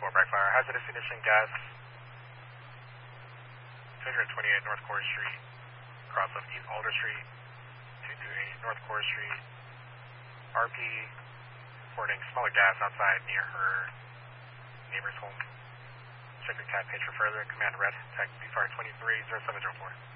Blackfire. Hazardous ignition gas. 228 North Court Street. Cross of East Alder Street. 228 North Court Street. RP reporting smaller gas outside near her neighbor's home. Check your cat page for further. Command red. Tech BFR 230704.